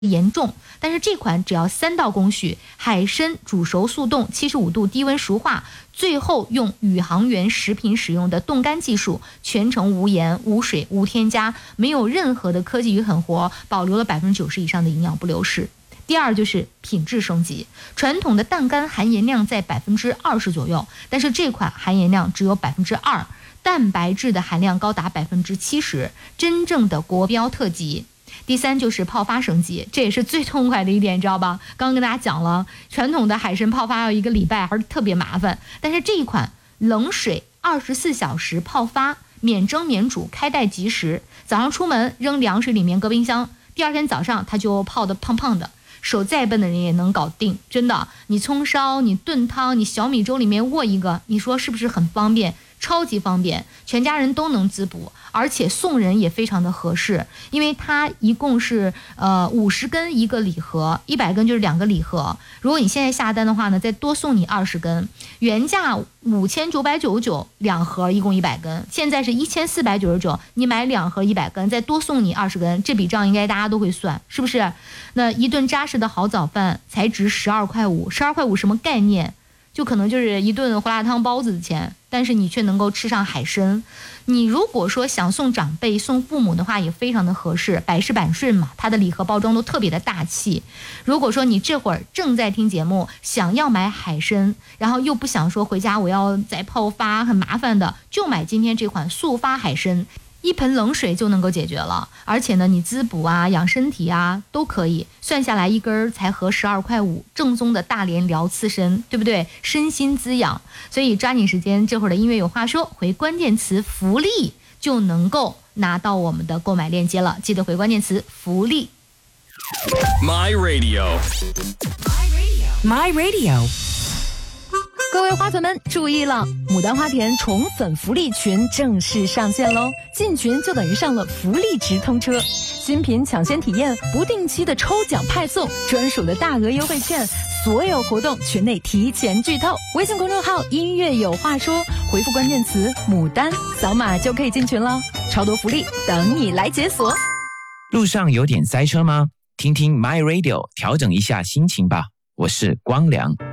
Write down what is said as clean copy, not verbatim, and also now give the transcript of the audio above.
严重，但是这款只要3道工序，海参煮熟速冻，75度低温熟化，最后用宇航员食品使用的冻干技术，全程无盐、无水、无添加，没有任何的科技与狠活，保留了90%以上的营养不流失。第二就是品质升级，传统的蛋干含盐量在20%左右，但是这款含盐量只有2%，蛋白质的含量高达70%，真正的国标特级。第三就是泡发升级，这也是最痛快的一点，你知道吧？刚刚跟大家讲了，传统的海参泡发要1个礼拜，还是特别麻烦。但是这一款冷水24小时泡发，免蒸免煮，开袋即食，早上出门扔凉水里面搁冰箱，第二天早上它就泡得胖胖的。手再笨的人也能搞定，真的。你葱烧，你炖汤，你小米粥里面握一个，你说是不是很方便？超级方便，全家人都能滋补，而且送人也非常的合适，因为它一共是50根1个礼盒，100根就是2个礼盒。如果你现在下单的话呢，再多送你20根，原价5999 2盒，一共100根，现在是1499，你买2盒100根，再多送你20根，这笔账应该大家都会算，是不是？那一顿扎实的好早饭才值12块5，12块5什么概念？就可能就是一顿胡辣汤包子的钱，但是你却能够吃上海参。你如果说想送长辈送父母的话，也非常的合适，百试百顺嘛，它的礼盒包装都特别的大气。如果说你这会儿正在听节目，想要买海参，然后又不想说回家我要再泡发很麻烦的，就买今天这款速发海参，一盆冷水就能够解决了，而且呢，你滋补啊、养身体啊都可以。算下来一根才合12块5，正宗的大连辽刺参，对不对？身心滋养，所以抓紧时间，这会儿的音乐有话说，回关键词福利就能够拿到我们的购买链接了。记得回关键词福利。 My Radio， My Radio。 各位花粉们注意了，牡丹花田宠粉福利群正式上线喽！进群就等于上了福利直通车，新品抢先体验，不定期的抽奖派送，专属的大额优惠券，所有活动群内提前剧透。微信公众号音乐有话说，回复关键词牡丹，扫码就可以进群了，超多福利等你来解锁。 路上有点塞车吗？听听 My Radio， 调整一下心情吧。我是光良。